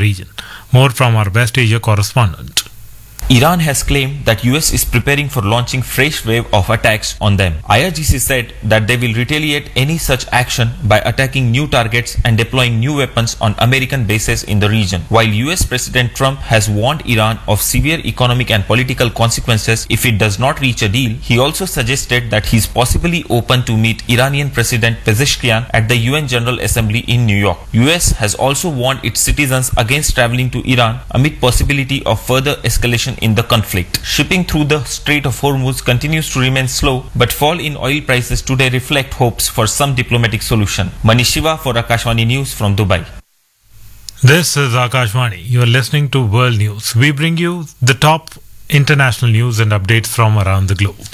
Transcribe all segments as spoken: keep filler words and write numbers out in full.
region. More from our West Asia correspondent. Iran has claimed that U S is preparing for launching fresh wave of attacks on them. I R G C said that they will retaliate any such action by attacking new targets and deploying new weapons on American bases in the region. While U S President Trump has warned Iran of severe economic and political consequences if it does not reach a deal, he also suggested that he is possibly open to meet Iranian President Pezeshkian at the U N General Assembly in New York. U S has also warned its citizens against traveling to Iran amid possibility of further escalation in the conflict. Shipping through the Strait of Hormuz continues to remain slow, but fall in oil prices today reflect hopes for some diplomatic solution. Manish Shiva for Akashvani News from Dubai. This is Akashvani. You are listening to World News. We bring you the top international news and updates from around the globe.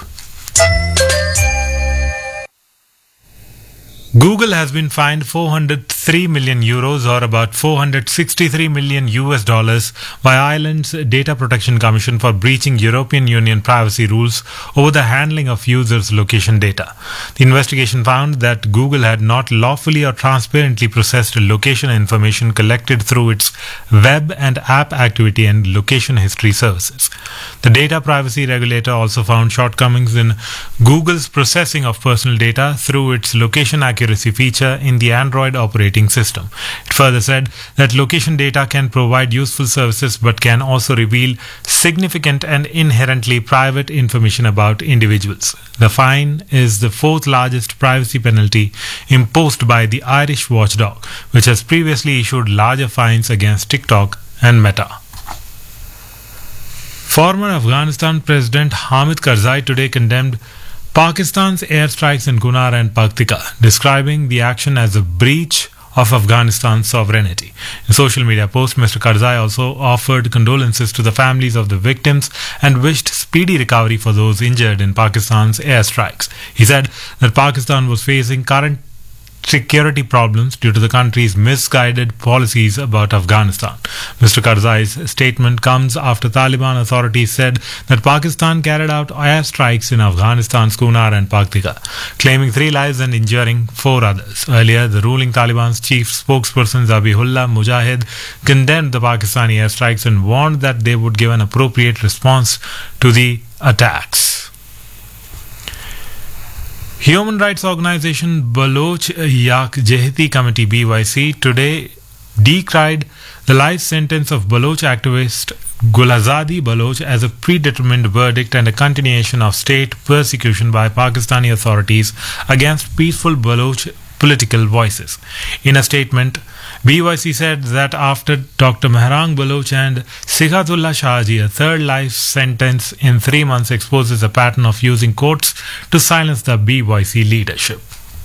Google has been fined four hundred three million euros or about four hundred sixty-three million U S dollars by Ireland's Data Protection Commission for breaching European Union privacy rules over the handling of users' location data. The investigation found that Google had not lawfully or transparently processed location information collected through its web and app activity and location history services. The data privacy regulator also found shortcomings in Google's processing of personal data through its location accuracy feature in the Android operating system. It further said that location data can provide useful services but can also reveal significant and inherently private information about individuals. The fine is the fourth largest privacy penalty imposed by the Irish watchdog, which has previously issued larger fines against TikTok and Meta. Former Afghanistan President Hamid Karzai today condemned Pakistan's airstrikes in Kunar and Paktika, describing the action as a breach of Afghanistan's sovereignty. In a social media post, Mister Karzai also offered condolences to the families of the victims and wished speedy recovery for those injured in Pakistan's airstrikes. He said that Pakistan was facing current security problems due to the country's misguided policies about Afghanistan. Mister Karzai's statement comes after Taliban authorities said that Pakistan carried out airstrikes in Afghanistan's Kunar and Paktika, claiming three lives and injuring four others. Earlier, the ruling Taliban's chief spokesperson Zabihullah Mujahid condemned the Pakistani airstrikes and warned that they would give an appropriate response to the attacks. Human rights organization Baloch Yak Jehati Committee B Y C today decried the life sentence of Baloch activist Gulazadi Baloch as a predetermined verdict and a continuation of state persecution by Pakistani authorities against peaceful Baloch political voices. In a statement, B Y C said that after Doctor Mehrang Baloch and Sikhatullah Shahji, a third life sentence in three months exposes a pattern of using courts to silence the B Y C leadership.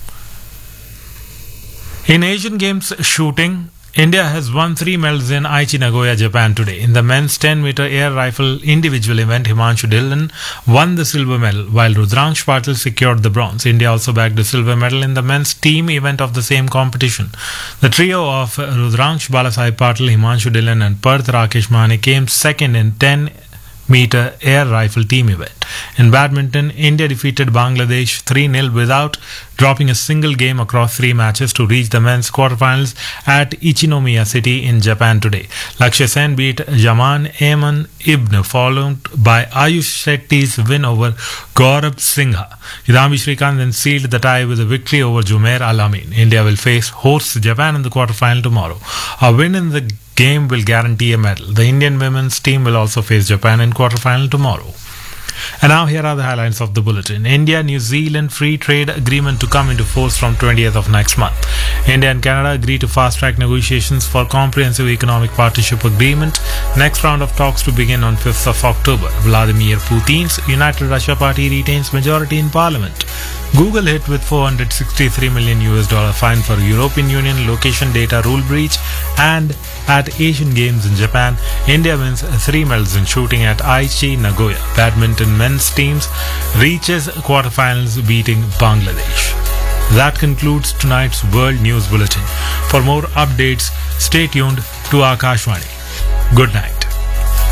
In Asian Games shooting, India has won three medals in Aichi, Nagoya, Japan today. In the men's ten meter air rifle individual event, Himanshu Dhillon won the silver medal, while Rudraksh Patil secured the bronze. India also bagged a silver medal in the men's team event of the same competition. The trio of Rudraksh Balasaheb Patil, Himanshu Dhillon and Parth Rakesh Mahane came second in ten meter air rifle team event. In badminton, India defeated Bangladesh three nil without dropping a single game across three matches to reach the men's quarterfinals at Ichinomiya City in Japan today. Lakshya Sen beat Jaman Ayman Ibn, followed by Ayush Shetty's win over Gaurav Singha. Kidambi Srikanth then sealed the tie with a victory over Jumeir Al-Amin. India will face hosts Japan in the quarterfinal tomorrow. A win in the game will guarantee a medal. The Indian women's team will also face Japan in quarterfinal tomorrow. And now here are the highlights of the bulletin. India-New Zealand free trade agreement to come into force from twentieth of next month. India and Canada agree to fast-track negotiations for comprehensive economic partnership agreement. Next round of talks to begin on fifth of October. Vladimir Putin's United Russia Party retains majority in parliament. Google hit with four hundred sixty-three million U S dollar fine for European Union location data rule breach. And at Asian Games in Japan, India wins three medals in shooting at Aichi, Nagoya. Badminton men's teams reaches quarterfinals beating Bangladesh. That concludes tonight's World News Bulletin. For more updates, stay tuned to Akashvani. Good night.